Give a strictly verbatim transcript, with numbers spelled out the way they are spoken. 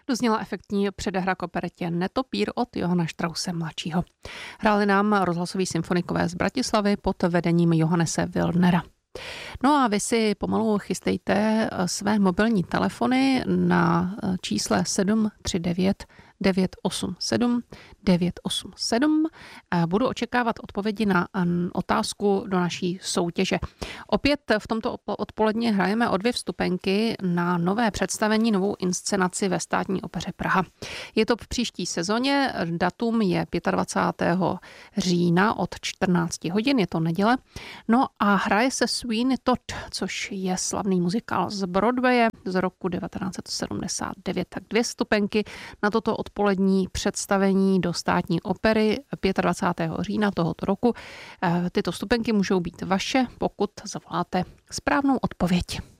Dozněla efektní předehra k operetě Netopír od Johana Strause mladšího. Hráli nám rozhlasoví symfonikové z Bratislavy pod vedením Johannese Wildnera. No a vy si pomalu chystejte své mobilní telefony na čísle sedm tři devět devět osm sedm devět osm sedm. Budu očekávat odpovědi na otázku do naší soutěže. Opět v tomto odpoledně hrajeme o dvě vstupenky na nové představení, novou inscenaci ve Státní opeře Praha. Je to v příští sezóně, datum je dvacátého pátého října od čtrnácti hodin, je to neděle. No a hraje se Sweeney Todd, což je slavný muzikál z Broadwaye z roku devatenáct set sedmdesát devět. Tak dvě vstupenky na toto odpolední představení do Státní opery dvacátého pátého října tohoto roku. Tyto vstupenky můžou být vaše, pokud zavoláte správnou odpověď.